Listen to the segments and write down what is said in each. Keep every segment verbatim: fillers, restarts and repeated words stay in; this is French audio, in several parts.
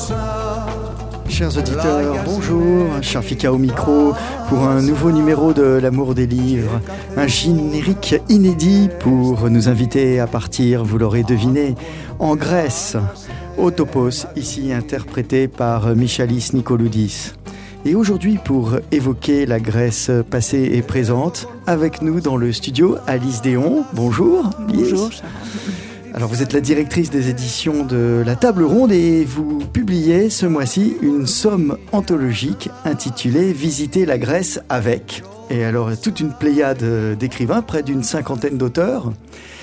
Chers auditeurs, bonjour, Sharfika au micro pour un nouveau numéro de L'Amour des livres. Un générique inédit pour nous inviter à partir, vous l'aurez deviné, en Grèce, au Topos, ici interprété par Michalis Nikoloudis. Et aujourd'hui, pour évoquer la Grèce passée et présente, avec nous dans le studio, Alice Déon. Bonjour. Bonjour. Alors, vous êtes la directrice des éditions de La Table Ronde et vous publiez ce mois-ci une somme anthologique intitulée « Visiter la Grèce avec ». Et alors, toute une pléiade d'écrivains, près d'une cinquantaine d'auteurs,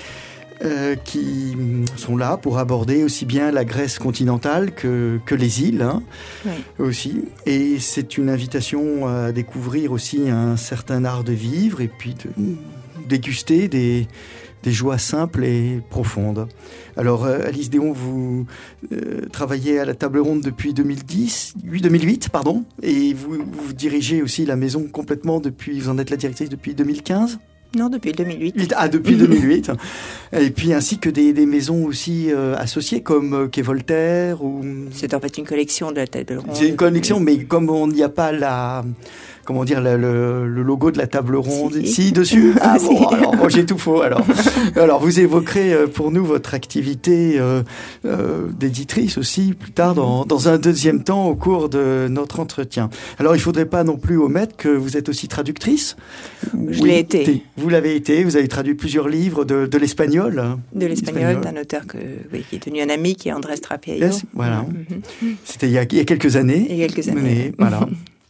euh, qui sont là pour aborder aussi bien la Grèce continentale que, que les îles, hein, oui. aussi. Et c'est une invitation à découvrir aussi un certain art de vivre et puis de déguster des... des joies simples et profondes. Alors, Alice Déon, vous euh, travaillez à la Table Ronde depuis deux mille dix, deux mille huit, pardon, et vous, vous dirigez aussi la maison complètement depuis, vous en êtes la directrice depuis deux mille quinze ? Non, depuis deux mille huit. Ah, depuis deux mille huit. Et puis, ainsi que des, des maisons aussi euh, associées, comme euh, Quai Voltaire ou... C'est en fait une collection de la Table Ronde. C'est une collection, mais comme on n'y a pas la... Comment dire, le, le, le logo de la Table Ronde si. ici, dessus. Ah bon, alors, bon, j'ai tout faux, alors. Alors, vous évoquerez pour nous votre activité euh, euh, d'éditrice aussi, plus tard, dans, dans un deuxième temps, au cours de notre entretien. Alors, il ne faudrait pas non plus omettre que vous êtes aussi traductrice. Je oui, l'ai été. Vous l'avez été, vous avez traduit plusieurs livres de, de l'espagnol. De l'espagnol, d'un auteur que, oui, qui est devenu un ami, qui est Andrés Trapiello. Yes, voilà. Mm-hmm. C'était il y, a, il y a quelques années. Il y a quelques années. Mais, voilà.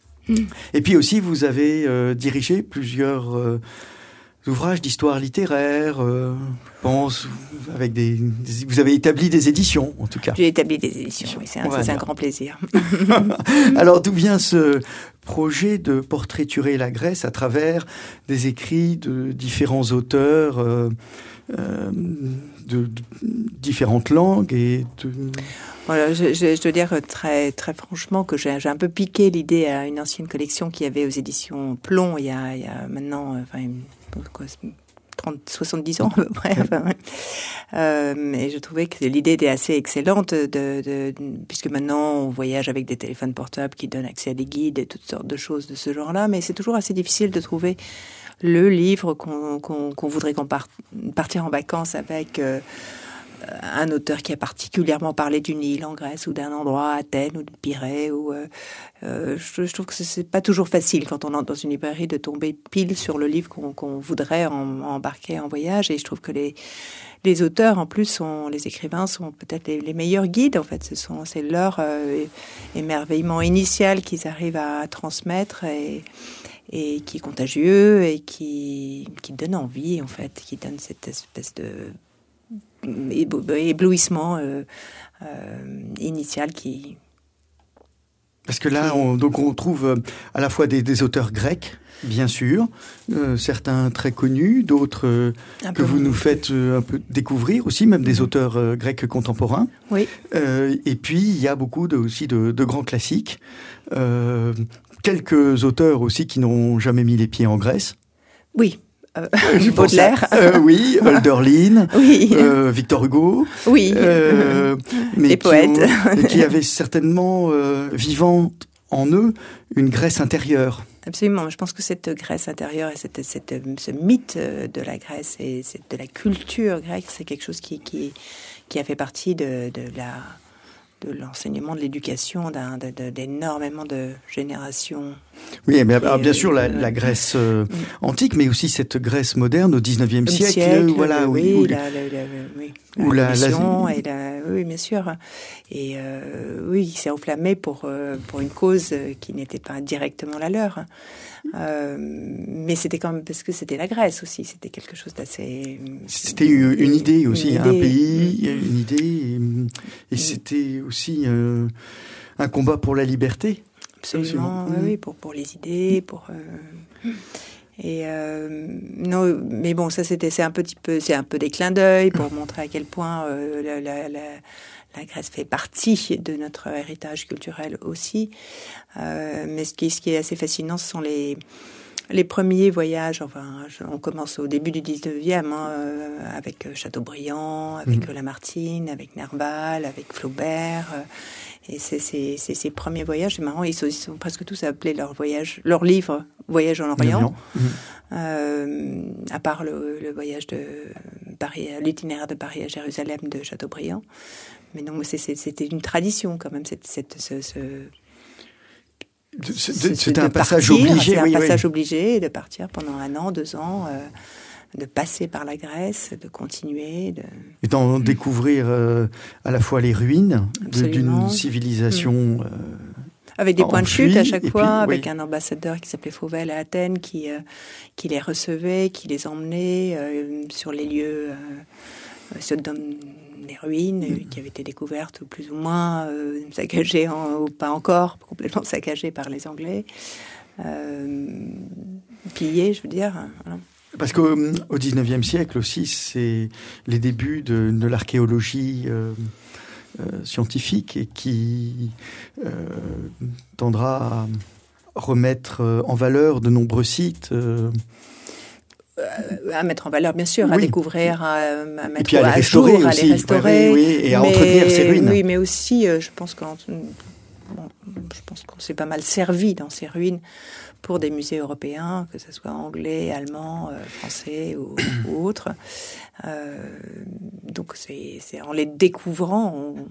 Et puis aussi, vous avez euh, dirigé plusieurs euh, ouvrages d'histoire littéraire, euh, je pense, avec des, des... Vous avez établi des éditions, en tout cas. J'ai établi des éditions, oui, c'est un, voilà. c'est un grand plaisir. Alors, d'où vient ce projet de portraiturer la Grèce à travers des écrits de différents auteurs euh, euh, de, de différentes langues et de... Voilà, je, je, je dois dire très, très franchement que j'ai, j'ai un peu piqué l'idée à une ancienne collection qu'il y avait aux éditions Plomb il y a, il y a maintenant enfin, quoi, trente, soixante-dix ans à peu près. Enfin, ouais. euh, et je trouvais que l'idée était assez excellente, de, de, de, puisque maintenant on voyage avec des téléphones portables qui donnent accès à des guides et toutes sortes de choses de ce genre-là, mais c'est toujours assez difficile de trouver le livre qu'on, qu'on, qu'on voudrait qu'on parte, partir en vacances avec... Euh, un auteur qui a particulièrement parlé d'une île en Grèce ou d'un endroit, Athènes ou de Pirée. Ou, euh, euh, je, je trouve que c'est pas toujours facile quand on entre dans une librairie de tomber pile sur le livre qu'on, qu'on voudrait en, embarquer en voyage. Et je trouve que les, les auteurs, en plus, sont, les écrivains sont peut-être les, les meilleurs guides. En fait, ce sont, c'est leur euh, émerveillement initial qu'ils arrivent à transmettre et, et qui est contagieux et qui, qui donne envie, en fait, qui donne cette espèce de éblouissement euh, euh, initial qui... Parce que là, on, donc on trouve à la fois des, des auteurs grecs, bien sûr, euh, certains très connus, d'autres euh, que vous nous faites euh, un peu découvrir aussi, même des auteurs euh, grecs contemporains. Oui. Euh, et puis, il y a beaucoup de, aussi de, de grands classiques. Euh, quelques auteurs aussi qui n'ont jamais mis les pieds en Grèce. Oui. Euh, Baudelaire. Euh, oui, Hölderlin, oui. euh, Victor Hugo. Oui. Euh, mais les poètes. Ont, qui avaient certainement euh, vivant en eux une Grèce intérieure. Absolument. Je pense que cette Grèce intérieure et cette, cette, ce mythe de la Grèce et de la culture grecque, c'est quelque chose qui, qui, qui a fait partie de, de la... de l'enseignement, de l'éducation, d'un, de, de, d'énormément de générations. Oui, mais alors, bien sûr, la, la Grèce euh, antique, mais aussi cette Grèce moderne au dix-neuvième siècle, siècle, voilà, le, oui, oui, où, la, la, la, oui, où la, la, la, et la, oui, bien sûr, et euh, oui, il s'est enflammé pour euh, pour une cause qui n'était pas directement la leur. Euh, mais c'était quand même parce que c'était la Grèce aussi, c'était quelque chose d'assez... C'était une, une idée aussi, une un idée. pays, une idée, et, et c'était aussi euh, un combat pour la liberté. Absolument, oui, oui, pour, pour les idées, pour... Euh... Et euh, non, mais bon, ça c'était c'est un petit peu c'est un peu des clins d'œil pour montrer à quel point euh, la, la, la, la Grèce fait partie de notre héritage culturel aussi. Euh, mais ce qui, ce qui est assez fascinant, ce sont les les premiers voyages. Enfin, on commence au début du dix-neuvième hein, euh, avec Chateaubriand, avec mmh. Lamartine, avec Nerval, avec Flaubert. Euh, Et c'est, c'est, c'est ces premiers voyages, c'est marrant, ils sont, ils sont presque tous appelés leur voyage, leur livre Voyage en Orient, mmh. euh, à part le, le voyage de Paris, l'itinéraire de Paris à Jérusalem de Chateaubriand. Mais non, c'est, c'est, c'était une tradition quand même, cette, cette, ce, ce, de, ce, de, c'était un passage partir, obligé. C'est oui, un oui. passage obligé de partir pendant un an, deux ans. Euh, de passer par la Grèce, de continuer. De... Et d'en mmh. découvrir euh, à la fois les ruines de, d'une civilisation... Mmh. Euh, avec des points de chute à chaque fois, puis, avec oui. un ambassadeur qui s'appelait Fauvel à Athènes, qui, euh, qui les recevait, qui les emmenait euh, sur les lieux, euh, sur dans les ruines mmh. qui avaient été découvertes, plus ou moins euh, saccagées, en, ou pas encore, complètement saccagées par les Anglais. Euh, pillées, je veux dire. Voilà. Parce qu'au dix-neuvième siècle aussi, c'est les débuts de, de l'archéologie euh, euh, scientifique et qui euh, tendra à remettre en valeur de nombreux sites. Euh, à mettre en valeur, bien sûr, oui. à découvrir, à, à mettre et puis à, à les jour, restaurer à aussi. les restaurer. Oui, oui, et à mais, entretenir ces ruines. Oui, mais aussi, euh, je pense qu'en... Bon, je pense qu'on s'est pas mal servi dans ces ruines pour des musées européens, que ce soit anglais, allemand, euh, français ou, ou autres. Euh, donc, c'est, c'est en les découvrant... On...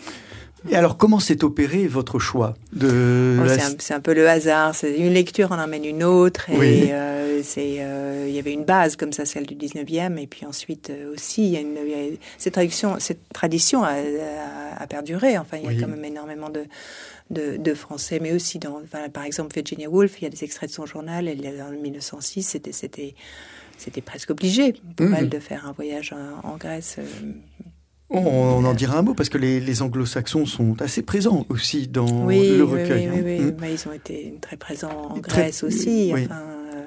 Et alors, comment s'est opéré votre choix de oh, la... c'est, un, c'est un peu le hasard. C'est une lecture en emmène une autre. Et oui. euh, c'est, euh, il y avait une base comme ça, celle du dix-neuvième. Et puis ensuite euh, aussi, il y a une, il y a, cette tradition, cette tradition a, a, a perduré. Enfin, il y a oui. quand même énormément de... De, de français, mais aussi dans, enfin, par exemple, Virginia Woolf, il y a des extraits de son journal, elle, en mille neuf cent six, c'était, c'était, c'était presque obligé pour mmh. elle de faire un voyage en, en Grèce. On, on en dira un mot, parce que les, les anglo-saxons sont assez présents aussi dans oui, le recueil. Oui, oui, oui. Mmh. Bah, ils ont été très présents en très, Grèce aussi, oui. enfin...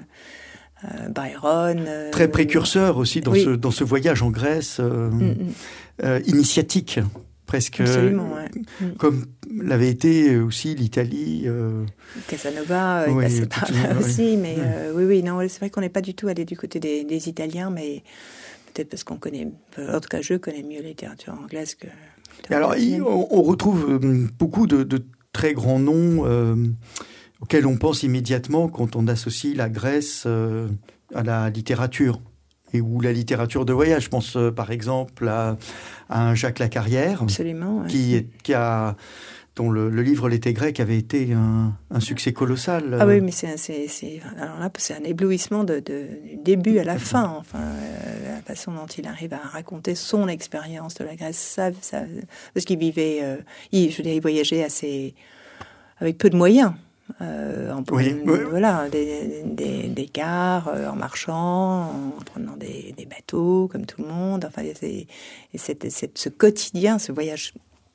Euh, Byron. Euh, très précurseur aussi dans, oui. ce, dans ce voyage en Grèce, euh, mmh. euh, initiatique. Presque Absolument, ouais. Comme l'avait été aussi l'Italie. Euh... Casanova euh, oui, est passé par là oui. aussi, mais euh, oui, oui, non, c'est vrai qu'on n'est pas du tout allé du côté des, des Italiens, mais peut-être parce qu'on connaît, en tout cas, je connais mieux la littérature anglaise que. Et alors, on, on retrouve beaucoup de, de très grands noms euh, auxquels on pense immédiatement quand on associe la Grèce euh, à la littérature. Et ou la littérature de voyage. Je pense euh, par exemple à, à un Jacques Lacarrière, Absolument, ouais. qui, est, qui a, dont le, le livre L'été grec avait été un, un succès colossal. Ah oui, mais c'est, c'est, c'est, alors là, c'est un éblouissement de, de, du début à la fin. Enfin, euh, la façon dont il arrive à raconter son expérience de la Grèce, ça, ça, parce qu'il vivait, euh, il, je veux dire, il voyageait assez, avec peu de moyens. Euh, en prenant, oui, oui. voilà, des, des, des gares, euh, en marchant, en prenant des, des bateaux, comme tout le monde. Enfin, c'est, et c'est, c'est, ce quotidien, ce voyage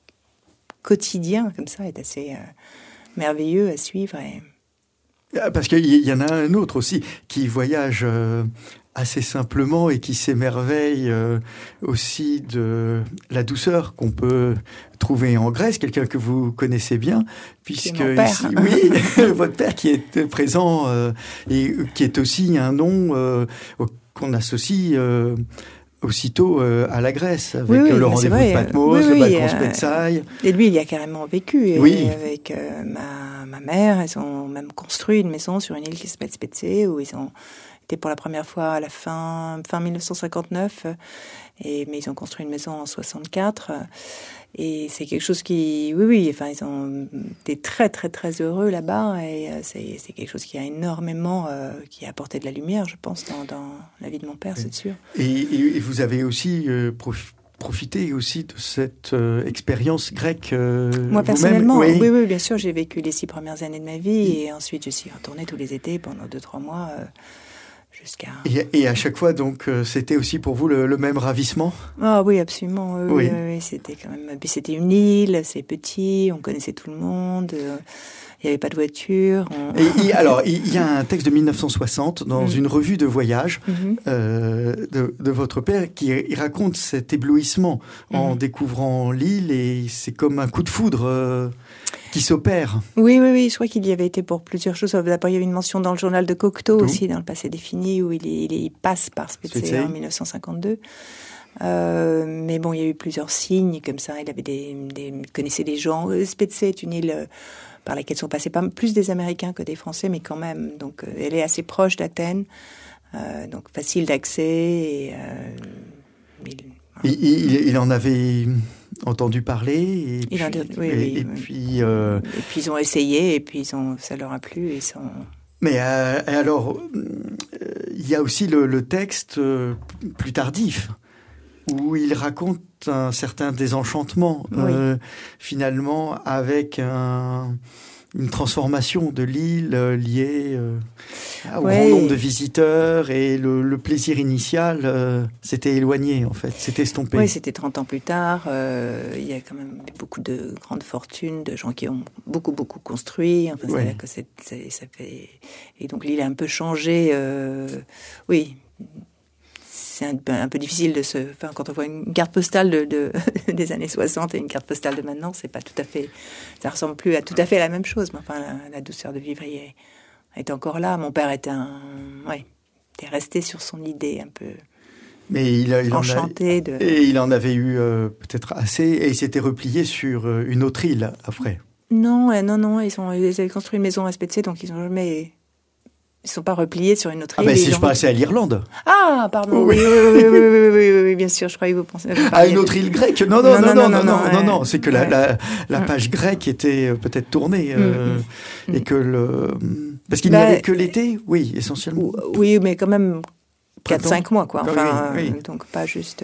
quotidien, comme ça, est assez euh, merveilleux à suivre. Et... Parce qu'il y en a un autre aussi qui voyage euh, assez simplement et qui s'émerveille euh, aussi de la douceur qu'on peut trouver en Grèce, quelqu'un que vous connaissez bien, puisque c'est mon père. Ici, oui, votre père qui est présent euh, et qui est aussi un nom euh, qu'on associe euh, aussitôt euh, à la Grèce, avec oui, oui, le rendez-vous vrai. de Patmos, oui, le oui, balcon euh, Spezzai. Et lui, il y a carrément vécu. Et oui. Avec euh, ma, ma mère, ils ont même construit une maison sur une île qui s'appelle Spetse, où ils ont été pour la première fois à la fin, fin mille neuf cent cinquante-neuf, et, mais ils ont construit une maison en soixante-quatre. Et c'est quelque chose qui, oui, oui, enfin, ils ont été très, très, très heureux là-bas, et euh, c'est, c'est quelque chose qui a énormément, euh, qui a apporté de la lumière, je pense, dans, dans la vie de mon père, oui. C'est sûr. Et, et, et vous avez aussi euh, prof, profité aussi de cette euh, expérience grecque euh, moi, personnellement, oui. oui, oui, bien sûr, j'ai vécu les six premières années de ma vie, oui. Et ensuite, je suis retournée tous les étés pendant deux, trois mois. Euh, Jusqu'à... Et, et à chaque fois, donc, euh, c'était aussi pour vous le, le même ravissement ? Ah oui, absolument. Oui, oui. Oui, oui, c'était quand même. Puis c'était une île, c'est petit, on connaissait tout le monde. Euh, il n'y avait pas de voiture. On... Et, et alors, il y a un texte de mille neuf cent soixante dans mmh. une revue de voyage mmh. euh, de, de votre père qui il raconte cet éblouissement mmh. en découvrant l'île, et c'est comme un coup de foudre. Euh, qui s'opère. Oui, oui, oui, je crois qu'il y avait été pour plusieurs choses. D'abord, il y a eu une mention dans le journal de Cocteau aussi, dans le passé défini, où il, est, il, est, il passe par Spetse en mille neuf cent cinquante-deux. Euh, mais bon, il y a eu plusieurs signes comme ça. Il avait des, des il connaissait des gens. Spetses est une île par laquelle sont passés pas plus des Américains que des Français, mais quand même. Donc, elle est assez proche d'Athènes, euh, donc facile d'accès. Et, euh, il, il, il, il en avait entendu parler. Et il puis, en a, oui, et, oui, et oui. puis, euh... et puis ils ont essayé, et puis ils ont, ça leur a plu. Ils sont... Mais euh, alors, euh, il y a aussi le, le texte euh, plus tardif, où il raconte un certain désenchantement, oui. euh, finalement, avec un, une transformation de l'île euh, liée euh, au ouais. grand nombre de visiteurs, et le, le plaisir initial euh, s'était éloigné, en fait, s'était estompé. Oui, c'était trente ans plus tard. Euh, il y a quand même beaucoup de grandes fortunes, de gens qui ont beaucoup, beaucoup construit. Enfin, ouais. que c'est, c'est, ça fait... Et donc l'île a un peu changé. Euh, oui. C'est un, un peu difficile de se... Enfin, quand on voit une carte postale de, de, des années soixante et une carte postale de maintenant, c'est pas tout à fait... Ça ressemble plus à tout à fait la même chose. Mais enfin, la, la douceur de vivre est, est encore là. Mon père était un... Oui, était resté sur son idée un peu... Mais il, il enchanté en a, de... Et il en avait eu euh, peut-être assez, et il s'était replié sur euh, une autre île après. Non, non, non, ils, sont, ils avaient construit une maison à Spetses, donc ils n'ont jamais... Ils ne sont pas repliés sur une autre île. Ah ben si je ont... pensais à l'Irlande. Ah, pardon, oui, oui, oui, oui, oui, oui, oui, oui, oui, bien sûr, je croyais que vous pensez... Vous à une autre île grecque. Non, non, non, non, non, non, non, non, non, non, non. C'est que ouais. la, la, la page grecque était peut-être tournée, euh, mm, mm. et que le... Parce qu'il bah, n'y avait que l'été, oui, essentiellement. Oui, mais quand même quatre cinq mois, quoi. Enfin, oui, oui. Euh, donc pas juste... Euh,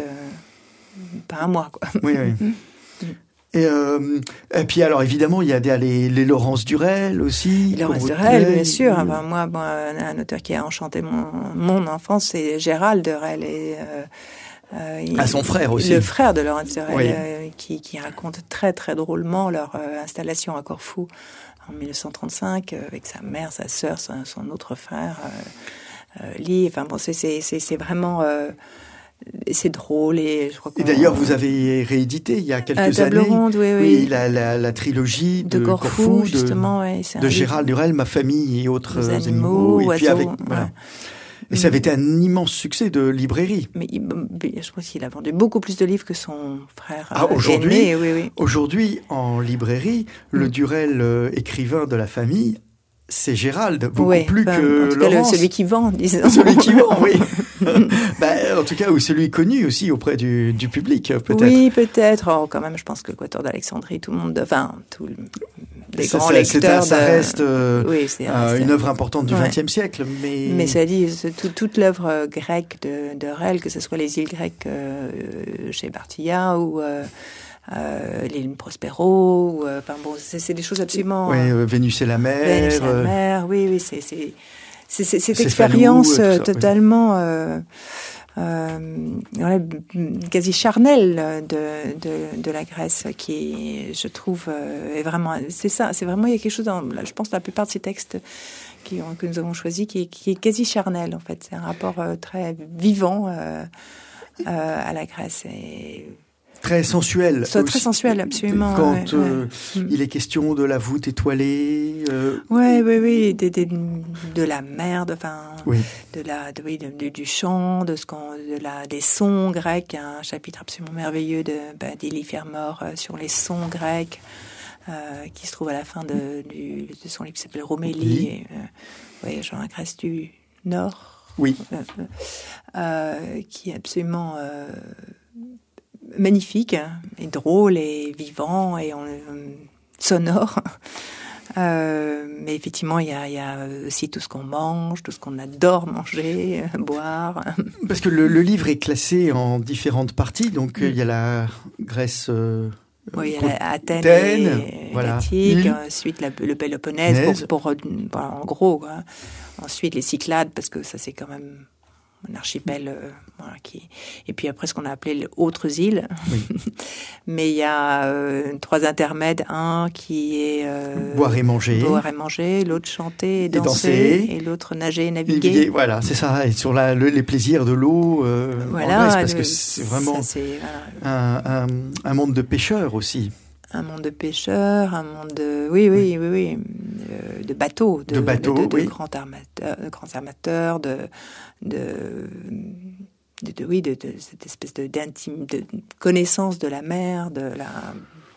pas un mois, quoi. Oui, oui. Et, euh, et puis alors évidemment il y a des, les, les Laurence Durel aussi. Les Laurence Durel, bien sûr. Mmh. Enfin, moi, bon, un auteur qui a enchanté mon, mon enfance, c'est Gérald Durel. Et, euh, euh, il, ah, son frère aussi. Le frère de Laurence Durel, oui. euh, qui, qui raconte très très drôlement leur euh, installation à Corfou en mille neuf cent trente-cinq, euh, avec sa mère, sa sœur, son, son autre frère, euh, euh, Lee. Enfin bon, c'est, c'est, c'est, c'est vraiment... Euh, c'est drôle et je crois et d'ailleurs vous avez réédité il y a quelques années ronde, oui, oui. Oui, la, la, la trilogie de, de Corfou, Corfou justement, de, ouais, c'est de Gérald Durel, Ma famille et autres Les animaux, animaux et oiseaux, puis avec ouais. voilà. Et ça avait été un immense succès de librairie. Mais il, je pense qu'il a vendu beaucoup plus de livres que son frère. Ah, aujourd'hui, aîné, oui, oui. Aujourd'hui, en librairie, mm. le Durel euh, écrivain de la famille, c'est Gérald, beaucoup ouais, plus ben, que en tout Laurence. Cas, le, celui qui vend, disons. Celui qui vend, oui. bah, en tout cas, ou celui connu aussi auprès du, du public, peut-être. Oui, peut-être. Oh, quand même, je pense que le Quatuor d'Alexandrie, tout le monde, enfin, tout, les ça, grands ça, lecteurs. Un, ça reste euh, oui, c'est euh, une œuvre importante du vingtième ouais. siècle. Mais, mais ça dit, tout, toute l'œuvre grecque de, de Rel, que ce soit les îles grecques euh, chez Bartilla ou... Euh, Euh, l'île Prospero, euh, enfin bon, c'est, c'est des choses absolument. Oui, euh, Vénus et la mer. Vénus et la mer, oui, oui, c'est c'est c'est, c'est cette expérience Falou, euh, totalement oui. euh, euh, voilà, quasi charnelle de, de de la Grèce qui, je trouve, euh, est vraiment. C'est ça, c'est vraiment il y a quelque chose dans, je pense, la plupart de ces textes qui ont, que nous avons choisis qui, qui est quasi charnel en fait. C'est un rapport euh, très vivant euh, euh, à la Grèce et très sensuel. C'est très sensuel, absolument. Quand ouais, euh, ouais. il est question de la voûte étoilée. Euh... Oui, oui, oui, de, de, de la mer, de, enfin, oui. de la, de, oui, de, de, du chant, de ce qu'on, de la, des sons grecs. Un chapitre absolument merveilleux de bah, d'Élie Fermor euh, sur les sons grecs, euh, qui se trouve à la fin de, du, de son livre qui s'appelle Romélie, et, euh, ouais, genre la Grèce du Nord. Oui. Euh, euh, qui est absolument euh, magnifique et drôle et vivant et euh, sonore. Euh, mais effectivement, il y a, il y a aussi tout ce qu'on mange, tout ce qu'on adore manger, boire. Parce que le, le livre est classé en différentes parties. Donc, mm. il y a la Grèce... Euh, oui, il y a Athènes, Athènes et voilà. Attique, mmh. ensuite la, le Péloponnèse, pour, pour, pour, en gros. Quoi. Ensuite, les Cyclades, parce que ça, c'est quand même... un archipel, euh, voilà, qui... et puis après ce qu'on a appelé les autres îles. Oui. Mais il y a euh, trois intermèdes, un qui est euh, boire et manger, boire et manger, l'autre chanter et danser, et, danser. Et l'autre nager et naviguer. naviguer. Voilà, c'est ça. Et sur la, le, les plaisirs de l'eau, euh, voilà, en Grèce, parce le, que c'est vraiment ça, c'est, voilà. un, un, un monde de pêcheurs aussi. Un monde de pêcheurs, un monde de, oui, oui, oui, oui, oui euh, de bateaux, de, de, bateaux, de, de, de oui. grands armateurs, de grands armateurs, de, de, de, de oui, de, de cette espèce de d'intime, de connaissance de la mer, de la.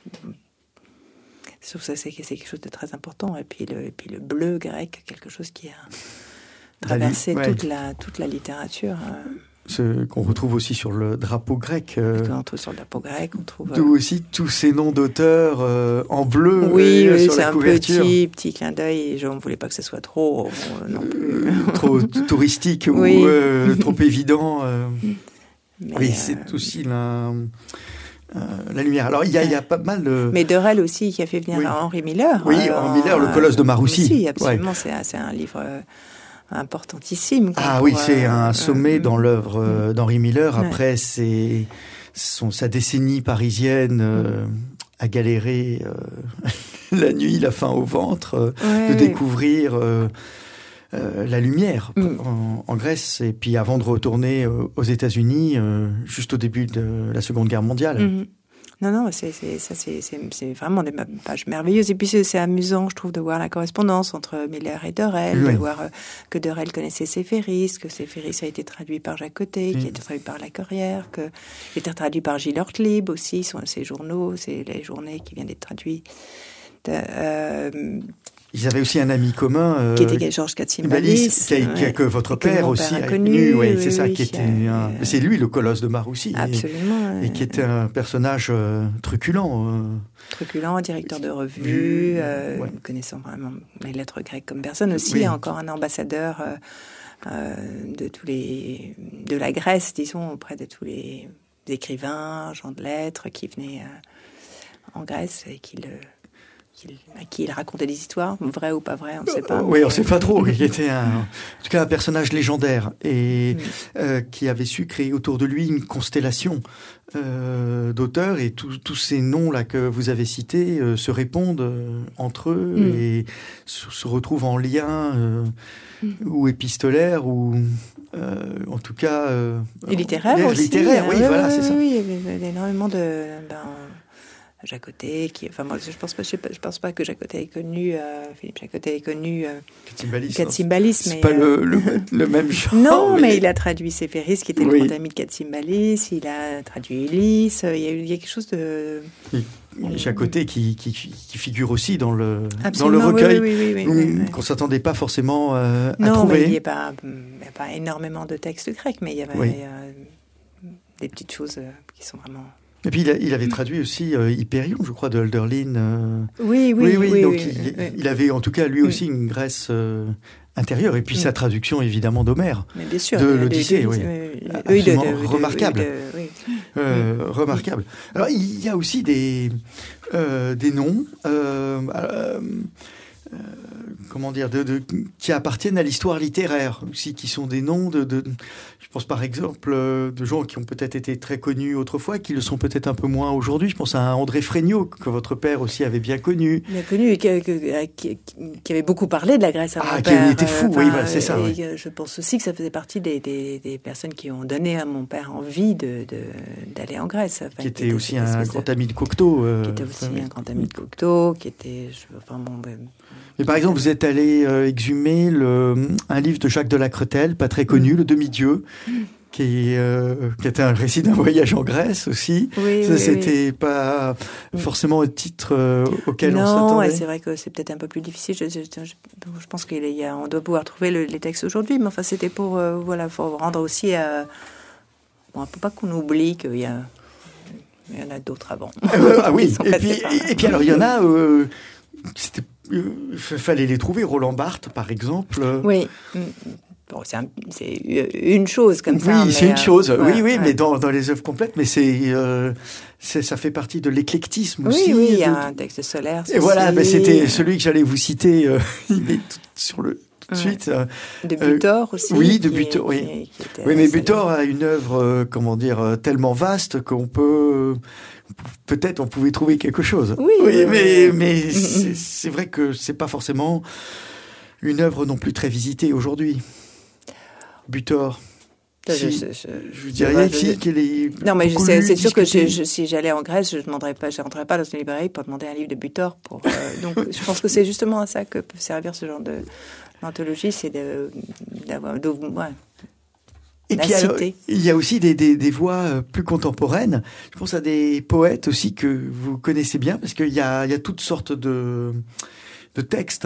Je trouve ça c'est, c'est quelque chose de très important. Et puis le, et puis le bleu grec, quelque chose qui a traversé ouais. toute la toute la littérature. Euh, Ce qu'on retrouve aussi sur le drapeau grec. Euh, on trouve sur le drapeau grec, on trouve. D'où euh, aussi tous ces noms d'auteurs euh, en bleu. Oui, euh, oui sur c'est la un couverture. petit petit clin d'œil. Et on ne voulait pas que ce soit trop euh, non plus trop touristique oui. ou euh, trop évident. Euh. Mais, oui, euh... c'est aussi la. Euh, la lumière. Alors, il y, y a pas mal de... Mais Dorel aussi, qui a fait venir oui. Henri Miller. Oui, euh, Henri Miller, Le Colosse de Marussi. Oui, absolument. Ouais. C'est, c'est un livre euh, importantissime. Ah pour, oui, c'est euh, un sommet euh, dans l'œuvre euh, d'Henri Miller. Ouais. Après, c'est son, sa décennie parisienne euh, à galérer euh, la nuit, la faim au ventre, euh, ouais. de découvrir... Euh, Euh, la lumière mm. en, en Grèce, et puis avant de retourner euh, aux États-Unis, euh, juste au début de la Seconde Guerre mondiale. Mm. Non, non, c'est, c'est, ça, c'est, c'est, c'est vraiment des pages merveilleuses. Et puis c'est, c'est amusant, je trouve, de voir la correspondance entre Miller et Dorel, oui. de voir euh, que Dorel connaissait Séphéris, que Séphéris a été traduit par Jacques Côté, mm. qui a été traduit par La Courrière, que a été traduit par Gilles Ortlieb aussi, sont ses journaux, c'est les journées qui viennent d'être traduits. De, euh, Ils avaient aussi un ami commun, euh, qui était Georges Katsimbalis, qui a, qui a, que votre que père aussi a connu. Oui, c'est oui, ça, oui, qui était euh, un, euh, c'est lui le colosse de Marussi, absolument, et, et qui était un personnage euh, truculent. Euh, truculent, directeur de revue, euh, ouais. connaissant vraiment les lettres grecques comme personne aussi, oui. encore un ambassadeur euh, euh, de tous les de la Grèce, disons, auprès de tous les écrivains, gens de lettres qui venaient euh, en Grèce et qui le à qui il racontait des histoires, vraies ou pas vraies, on ne sait pas. Oui, on ne sait pas trop. Il était un, en tout cas un personnage légendaire et oui. euh, qui avait su créer autour de lui une constellation euh, d'auteurs, et tous ces noms-là que vous avez cités euh, se répondent euh, entre eux mm. et se, se retrouvent en lien euh, mm. ou épistolaire ou euh, en tout cas... Euh, et littéraire aussi. Littéraire, oui, oui, voilà, oui, c'est ça. Oui, il y avait énormément de... Ben, Jacques Côté, qui, enfin moi je pense pas, je, pas, je pense pas que Jacques Côté ait connu, euh, Philippe Jacques Côté ait connu euh, Katsimbalis. Katsimbalis, c'est mais pas euh, le, le, le même genre. Non, mais... mais il a traduit Séphéris, qui était oui. le grand ami de Katsimbalis. Il a traduit Ulysse. Il y a, il y a quelque chose de. Et Jacques Côté qui, qui, qui figure aussi dans le Absolument, dans le recueil, oui, oui, oui, oui, oui, oui. qu'on s'attendait pas forcément euh, non, à trouver. Non, il n'y a pas, il y a pas énormément de textes grecs, mais il y avait oui. euh, des petites choses euh, qui sont vraiment. Et puis il, a, il avait traduit aussi euh, Hyperion, je crois, de Hölderlin. Euh... Oui, oui, oui. oui, oui donc oui, il, oui. il avait en tout cas lui aussi une Grèce euh, intérieure. Et puis oui. sa traduction évidemment d'Homère, mais bien sûr, de l'Odyssée, oui, oui, absolument de, de, remarquable, de, de, oui. Euh, oui. remarquable. Alors il y a aussi des euh, des noms. Euh, euh, Euh, comment dire, de, de, qui appartiennent à l'histoire littéraire aussi, qui sont des noms de, de je pense par exemple euh, de gens qui ont peut-être été très connus autrefois, qui le sont peut-être un peu moins aujourd'hui. Je pense à André Fréniaud, que votre père aussi avait bien connu. Bien connu, et qui, qui, qui avait beaucoup parlé de la Grèce à ah, mon qui père. qui était fou, euh, oui, voilà, c'est ça. Et ouais. Je pense aussi que ça faisait partie des, des, des personnes qui ont donné à mon père envie de, de, d'aller en Grèce. Enfin, qui était, était aussi un grand de... ami de Cocteau. Euh, qui était aussi enfin, un grand ami de Cocteau, qui était... Je, enfin, bon, ben, mais par exemple, vous êtes allé euh, exhumer le, un livre de Jacques de la Cretelle, pas très connu, mmh. Le Demi-Dieu, mmh. qui, euh, qui était un récit d'un voyage en Grèce aussi. Oui, ça, oui, c'était oui. pas forcément un titre euh, auquel non, on s'attendait. Non, c'est vrai que c'est peut-être un peu plus difficile. Je, je, je, je pense qu'on doit pouvoir trouver le, les textes aujourd'hui, mais enfin, c'était pour, euh, voilà, pour rendre aussi... Euh, bon, il ne faut pas qu'on oublie qu'il y a... Il y en a d'autres avant. Euh, ah oui, et puis, et, et puis alors il y en a... Euh, c'était il fallait les trouver. Roland Barthes, par exemple. Oui. Bon, c'est, un, c'est une chose comme ça. Oui, c'est une euh, chose. Ouais, oui, oui, ouais. mais dans, dans les œuvres complètes, mais c'est, euh, c'est, ça fait partie de l'éclectisme oui, aussi. Oui, il y a de, un texte solaire. Et voilà, ben c'était celui que j'allais vous citer. Euh, il est tout sur le. Tout de ouais. suite. Euh, de Butor euh, aussi. Oui, de Butor, oui. Qui, qui oui, mais Butor a une œuvre, euh, comment dire, tellement vaste qu'on peut. Peut-être on pouvait trouver quelque chose. Oui, oui, oui mais, oui. mais c'est, c'est vrai que c'est pas forcément une œuvre non plus très visitée aujourd'hui. Butor. Je, si, je, je, je vous dirais je, si qu'elle est. Non, mais je sais, c'est sûr que je, je, je, si j'allais en Grèce, je ne demanderais pas, je rentrerais pas dans une librairie pour demander un livre de Butor. Pour, euh, donc, je pense que c'est justement à ça que peut servir ce genre de d'anthologie, c'est de, d'avoir, de, ouais. Et la puis alors, cité. il y a aussi des, des, des voix plus contemporaines. Je pense à des poètes aussi que vous connaissez bien, parce qu'il y a, il y a toutes sortes de, de textes